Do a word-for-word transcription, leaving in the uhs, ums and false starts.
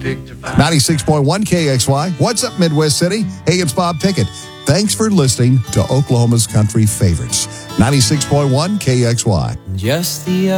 ninety-six point one K X Y. What's up, Midwest City? Hey, it's Bob Pickett. Thanks for listening to Oklahoma's Country Favorites. ninety-six point one K X Y. Just the